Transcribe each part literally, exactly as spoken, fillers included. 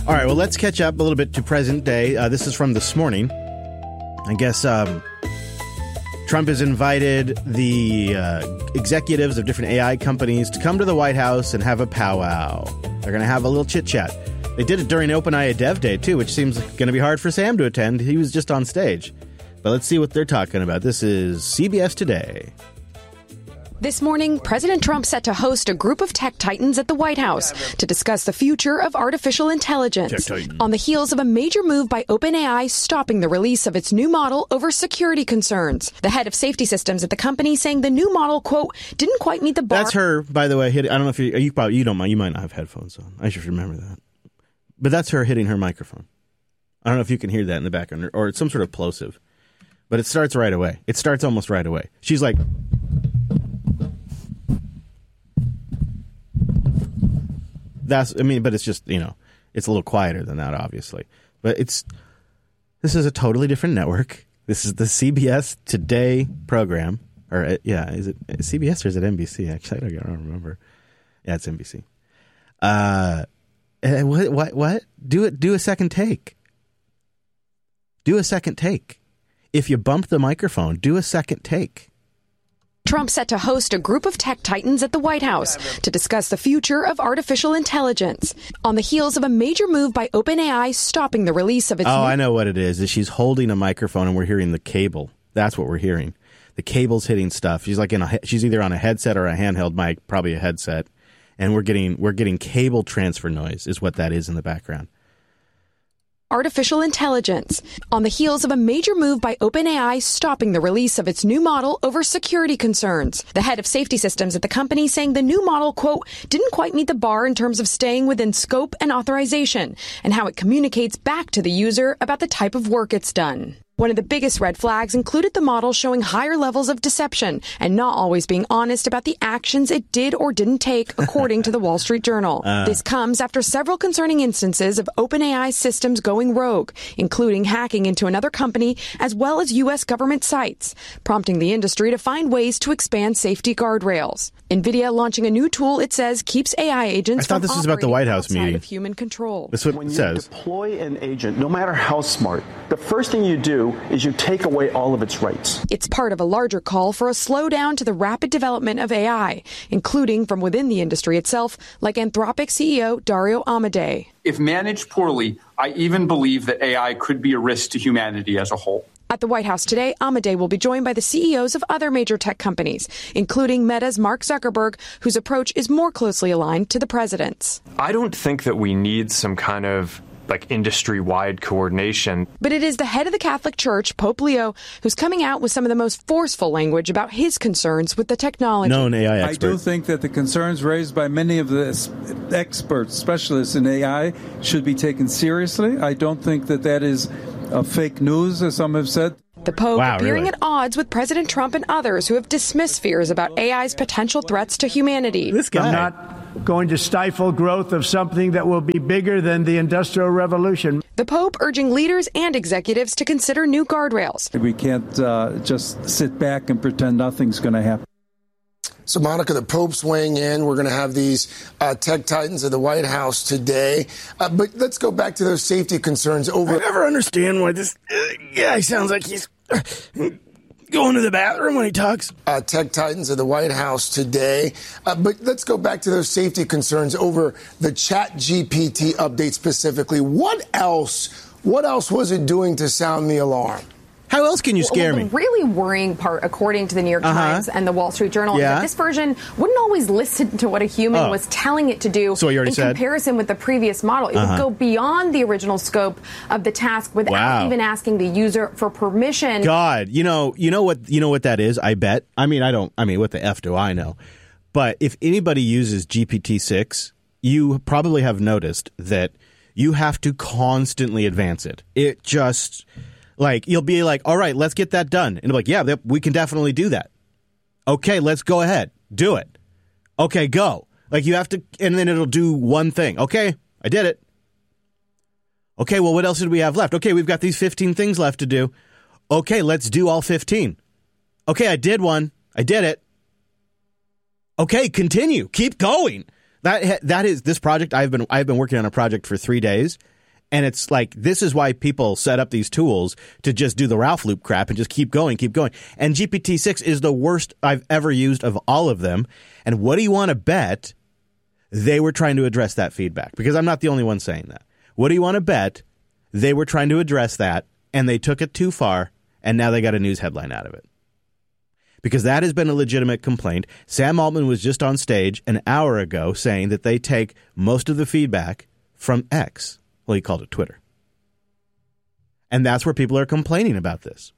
All right, well, let's catch up a little bit to present day. Uh, this is from this morning. I guess um, Trump has invited the uh, executives of different A I companies to come to the White House and have a powwow. They're going to have a little chit-chat. They did it during OpenAI Dev Day, too, which seems going to be hard for Sam to attend. He was just on stage. But let's see what they're talking about. This is C B S Today. This morning, President Trump set to host a group of tech titans at the White House to discuss the future of artificial intelligence on the heels of a major move by OpenAI stopping the release of its new model over security concerns. The head of safety systems at the company saying the new model, quote, didn't quite meet the bar. That's her, by the way. Hit, I don't know if you, you probably, you don't mind. You might not have headphones on. I should remember that. But that's her hitting her microphone. I don't know if you can hear that in the background or, or it's some sort of plosive. But it starts right away. It starts almost right away. She's like... That's, I mean, but it's just, you know, it's a little quieter than that, obviously. But it's, this is a totally different network. This is the C B S Today program. Or, uh, yeah, is it C B S or is it N B C? Actually, I don't, I don't remember. Yeah, it's N B C. Uh, what, what, what? Do it, do a second take. Do a second take. If you bump the microphone, do a second take. Trump set to host a group of tech titans at the White House to discuss the future of artificial intelligence on the heels of a major move by OpenAI stopping the release of its... Oh, new- I know what it is. Is she's holding a microphone and we're hearing the cable. That's what we're hearing. The cable's hitting stuff. She's like in a, she's either on a headset or a handheld mic, probably a headset, and we're getting we're getting cable transfer noise is what that is in the background. Artificial intelligence on the heels of a major move by OpenAI stopping the release of its new model over security concerns. The head of safety systems at the company saying the new model, quote, didn't quite meet the bar in terms of staying within scope and authorization and how it communicates back to the user about the type of work it's done. One of the biggest red flags included the model showing higher levels of deception and not always being honest about the actions it did or didn't take, according to the Wall Street Journal. Uh. This comes after several concerning instances of OpenAI systems going rogue, including hacking into another company as well as U S government sites, prompting the industry to find ways to expand safety guardrails. NVIDIA launching a new tool it says keeps A I agents I thought from this was about the White House meeting. Of human control. That's what when it you says. Deploy an agent, no matter how smart, the first thing you do is you take away all of its rights. It's part of a larger call for a slowdown to the rapid development of A I, including from within the industry itself, like Anthropic C E O Dario Amodei. If managed poorly, I even believe that A I could be a risk to humanity as a whole. At the White House today, Amodei will be joined by the C E Os of other major tech companies, including Meta's Mark Zuckerberg, whose approach is more closely aligned to the president's. I don't think that we need some kind of like industry-wide coordination. But it is the head of the Catholic Church, Pope Leo, who's coming out with some of the most forceful language about his concerns with the technology. Known A I expert. I do think that the concerns raised by many of the experts, specialists in A I, should be taken seriously. I don't think that that is uh, fake news, as some have said. The Pope wow, appearing really? at odds with President Trump and others who have dismissed fears about A I's potential threats to humanity. This guy. I'm not going to stifle growth of something that will be bigger than the Industrial Revolution. The Pope urging leaders and executives to consider new guardrails. We can't uh, just sit back and pretend nothing's going to happen. So, Monica, the Pope's weighing in. We're going to have these uh, tech titans at the White House today. Uh, but let's go back to those safety concerns over... I never understand why this uh, guy sounds like he's uh, going to the bathroom when he talks. Uh, tech titans at the White House today. Uh, but let's go back to those safety concerns over the Chat G P T update specifically. What else, what else was it doing to sound the alarm? How else can you scare well, me? The really worrying part, according to the New York uh-huh. Times and the Wall Street Journal, yeah. is that this version wouldn't always listen to what a human oh. was telling it to do so you already in said? comparison with the previous model. It uh-huh. would go beyond the original scope of the task without wow. even asking the user for permission. God, you know, you know what, you know what that is? I bet. I mean, I don't. I mean, what the F do I know? But if anybody uses G P T six, you probably have noticed that you have to constantly advance it. It just. Like, you'll be like, all right, let's get that done. And you're like, yeah, we can definitely do that. Okay, let's go ahead. Do it. Okay, go. Like, you have to, and then it'll do one thing. Okay, I did it. Okay, well, what else did we have left? Okay, we've got these fifteen things left to do. Okay, let's do all fifteen. Okay, I did one. I did it. Okay, continue. Keep going. That that is this project. I've been I've been working on a project for three days. And it's like, this is why people set up these tools to just do the Ralph loop crap and just keep going, keep going. And G P T six is the worst I've ever used of all of them. And what do you want to bet? They were trying to address that feedback, because I'm not the only one saying that. What do you want to bet? They were trying to address that, and they took it too far, and now they got a news headline out of it. Because that has been a legitimate complaint. Sam Altman was just on stage an hour ago saying that they take most of the feedback from X. Well, he called it Twitter. And that's where people are complaining about this.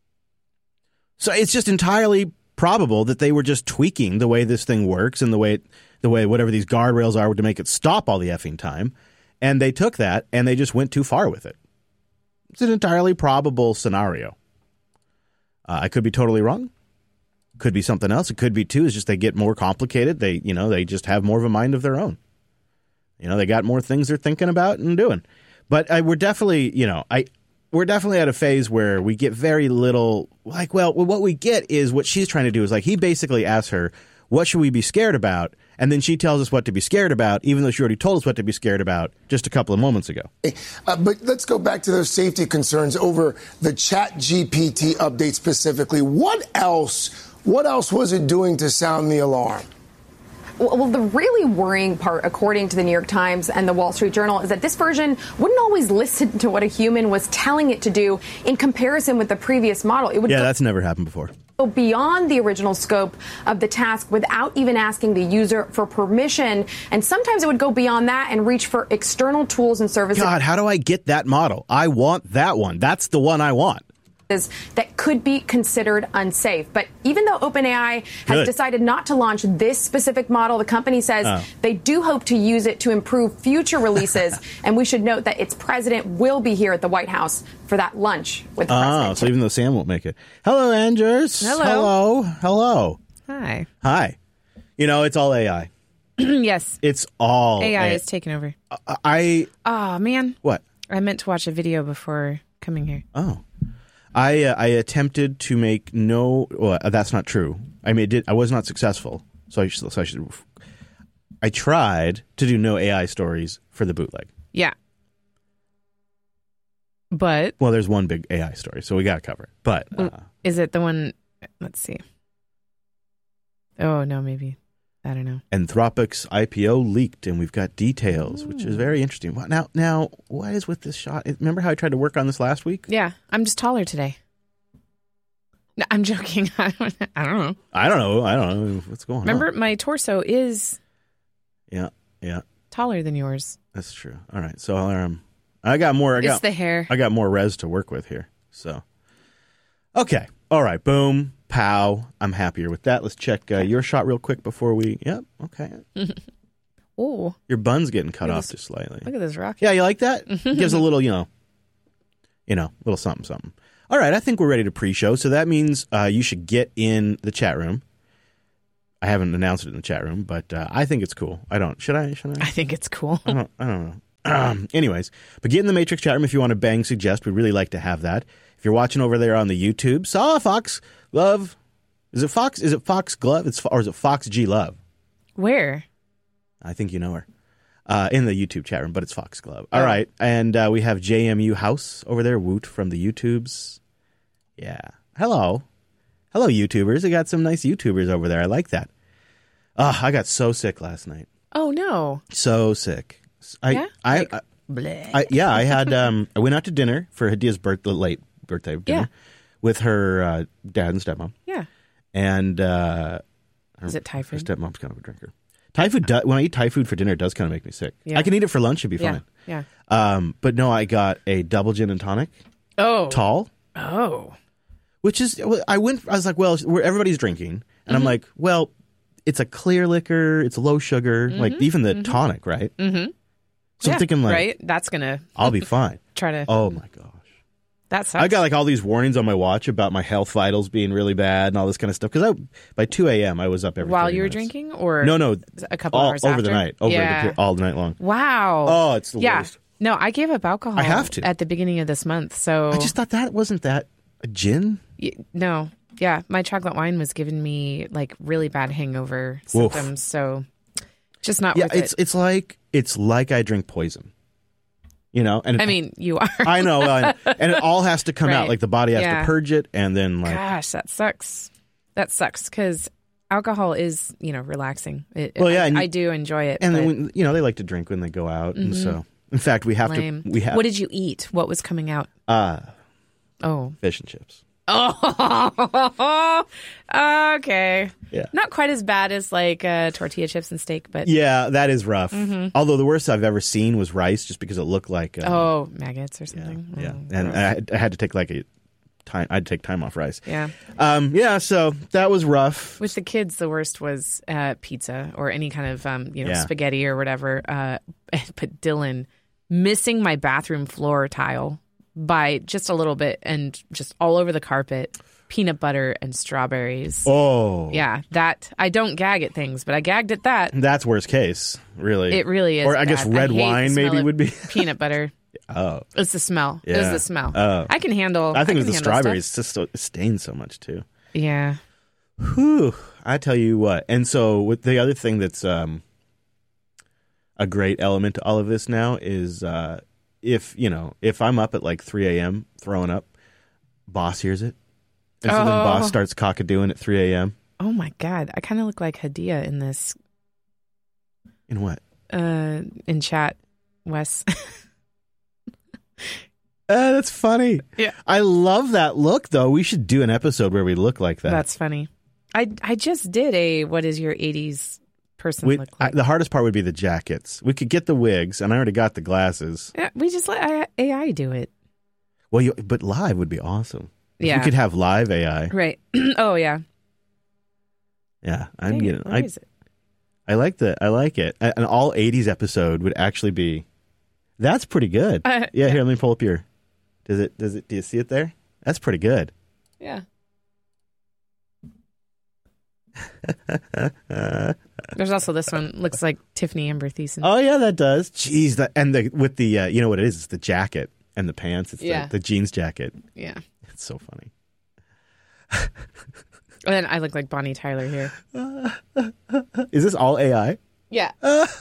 So it's just entirely probable that they were just tweaking the way this thing works and the way, the way whatever these guardrails are to make it stop all the effing time. And they took that and they just went too far with it. It's an entirely probable scenario. Uh, I could be totally wrong. Could be something else. It could be, too, is just they get more complicated. They, you know, they just have more of a mind of their own. You know, they got more things they're thinking about and doing. But I, we're definitely, you know, I we're definitely at a phase where we get very little, like, well, what we get is what she's trying to do is, like, he basically asks her, what should we be scared about? And then she tells us what to be scared about, even though she already told us what to be scared about just a couple of moments ago. Uh, but let's go back to those safety concerns over the Chat G P T update specifically. What else, what else was it doing to sound the alarm? Well, the really worrying part, according to the New York Times and the Wall Street Journal, is that this version wouldn't always listen to what a human was telling it to do in comparison with the previous model. It would yeah, that's never happened before. Go beyond the original scope of the task without even asking the user for permission. And sometimes it would go beyond that and reach for external tools and services. God, how do I get that model? I want that one. That's the one I want. That could be considered unsafe. But even though OpenAI has Good. decided not to launch this specific model, the company says Oh. they do hope to use it to improve future releases. And we should note that its president will be here at the White House for that lunch with the Oh, president. so even though Sam won't make it. Hello, Anders. Hello. Hello. Hello. Hi. Hi. You know, it's all A I. Yes. It's all A I A- is taking over. I. Oh, man. What? I meant to watch a video before coming here. Oh. I uh, I attempted to make no. Well, that's not true. I mean, it did. I was not successful. So I should. So I should. I tried to do no A I stories for the bootleg. Yeah. But. Well, there's one big A I story, so we got to cover it. But uh, is it the one? Let's see. Oh no, maybe. I don't know. Anthropic's I P O leaked, and we've got details, which is very interesting. Now, now, what is with this shot? Remember how I tried to work on this last week? Yeah, I'm just taller today. No, I'm joking. I don't, I don't know. I don't know. I don't know what's going Remember, on. Remember, my torso is Yeah, yeah, taller than yours. that's true. All right, so um, I got more. I It's got the hair. I got more res to work with here. So, okay, all right, boom, pow. I'm happier with that. Let's check uh, your shot real quick before we. Yep, okay. Oh, Your bun's getting cut Look at off this- just slightly. look at this rocket. Yeah, you like that? Gives a little, you know, you know, little something, something. All right, I think we're ready to pre-show. So that means uh, you should get in the chat room. I haven't announced it in the chat room, but uh, I think it's cool. I don't. Should I? Should I? I think it's cool. I don't. I don't know. Um, anyways, but get in the Matrix chat room if you want to bang suggest. We'd really like to have that. If you're watching over there on the YouTube, saw Fox Glove. Is it Fox? Is it Fox Glove? It's or is it Fox G Love? Where? I think you know her. Uh, in the YouTube chat room, but it's Fox Glove. All right. And uh, we have J M U House over there, Woot from the YouTubes. Yeah. Hello. Hello, YouTubers. I got some nice YouTubers over there. I like that. Uh, I got so sick last night. Oh no. So sick. I, Yeah? I, Like, I, bleh. I, yeah, I had, um, I went out to dinner for Hadia's birth, late birthday dinner Yeah. with her uh, dad and stepmom. Yeah. And uh, Is it Thai her food? stepmom's kind of a drinker. Thai food, do, when I eat Thai food for dinner, it does kind of make me sick. Yeah. I can eat it for lunch, it'd be Yeah. fine. Yeah. Um, but no, I got a double gin and tonic, Oh. tall, Oh. which is, I went, I was like, well, where everybody's drinking. And Mm-hmm. I'm like, well, it's a clear liquor, it's low sugar, like even the tonic, right? Mm-hmm. So Yeah, I'm thinking like, right? That's gonna I'll be fine. try to. Oh my gosh. That sucks. I got like all these warnings on my watch about my health vitals being really bad and all this kind of stuff. Because I, by two a.m., I was up every while thirty you were minutes. drinking, or No, no. a couple all, hours over after? the night. Over yeah. the, all the night long. Wow. Oh, it's the yeah. worst. No, I gave up alcohol. I have to. at the beginning of this month. So I just thought that wasn't that a gin? Y- no, yeah, my chocolate wine was giving me like really bad hangover Woof. symptoms. So just not Yeah, worth it's it. it's like it's like I drink poison. You know, and I it, mean, you are. I know, uh, and it all has to come Right. out. Like the body has Yeah. to purge it, and then like, Gosh, that sucks. That sucks because alcohol is, you know, relaxing. It, Well, yeah, I, and you- I do enjoy it. and but then when, you know they like to drink when they go out, and Mhm. so in fact we have lame. to we have What did you eat? What was coming out? uh Oh, fish and chips. oh, okay. Yeah. Not quite as bad as like uh, tortilla chips and steak, but Yeah, that is rough. Mhm. Although the worst I've ever seen was rice, just because it looked like um, oh, maggots or something. yeah, Oh, and gross. I, had- I had to take like a time. I'd take time off rice. Yeah. um, yeah. So that was rough. With the kids, the worst was uh, pizza or any kind of um, you know Yeah. spaghetti or whatever. Uh, but Dylan missing my bathroom floor tile by just a little bit and just all over the carpet, peanut butter and strawberries. Oh, Yeah, that I don't gag at things, but I gagged at that. that's worst case. Really, It really is. Or I guess bad. red hate the wine smell maybe of would be. peanut butter. Oh, It's the smell. It was Yeah. the smell. Oh. I can handle. I think it can was the handle strawberries. stuff. It's just so, it stains so much too. Yeah. Whew. I tell you what. And so with the other thing that's um, a great element to all of this now is uh, if, you know, if I'm up at like three a.m. throwing up, boss hears it. And so then Oh. boss starts cockadooing at three a.m. Oh my god, I kind of look like Hadia in this. In what? Uh, in chat, Wes. Uh, that's funny. Yeah. I love that look, though. We should do an episode where we look like that. That's funny. I I just did a what is your eighties person We, look I, like? the hardest part would be the jackets. We could get the wigs, and I already got the glasses. Yeah, we just let A I do it. Well, you, but live would be awesome. If Yeah. we could have live A I. Right. Oh yeah. Yeah, I'm Dang it, getting. where I, is it? I like the. I like it. A- An all eighties episode would actually be. That's pretty good. Uh, yeah, here, let me pull up your. Does it? Does it? Do you see it there? That's pretty good. Yeah. There's also this one. Looks like Tiffany Amber Thiessen. Oh yeah, that does. Jeez, that and the with the uh, you know what it is? It's the jacket and the pants. It's Yeah. the, the jeans jacket. Yeah. It's so funny. And then I look like Bonnie Tyler here. Is this all A I? Yeah. That's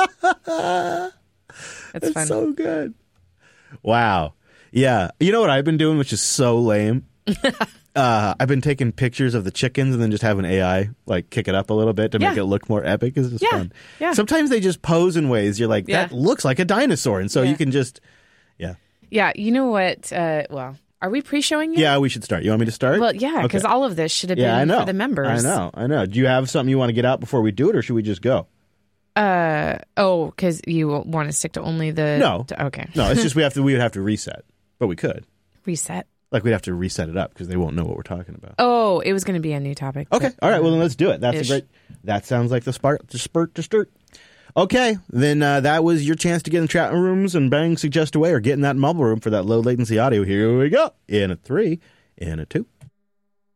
It's fun. so good. Wow. Yeah. You know what I've been doing, which is so lame? uh, I've been taking pictures of the chickens and then just having A I like kick it up a little bit to make Yeah. it look more epic. It's just Yeah. fun. Yeah. Sometimes they just pose in ways you're like, that Yeah. looks like a dinosaur. And so Yeah. you can just, yeah. Yeah. You know what? Uh, well, are we pre-showing yet? Yeah, we should start. You want me to start? Well, yeah, because Okay. all of this should have been yeah, I know. for the members. I know. I know. Do you have something you want to get out before we do it, or should we just go? Uh oh, because you want to stick to only the No. to- okay. No, it's just we have to. We would have to reset, but we could. Reset. Like we'd have to reset it up because they won't know what we're talking about. Oh, it was going to be a new topic. Okay. but- All right. Well, then let's do it. That's Ish. a great. That sounds like the spark, the spurt to start. Okay. Then uh, that was your chance to get in the chat rooms and bang, suggest away, or get in that mobile room for that low latency audio. Here we go. In a three, in a two,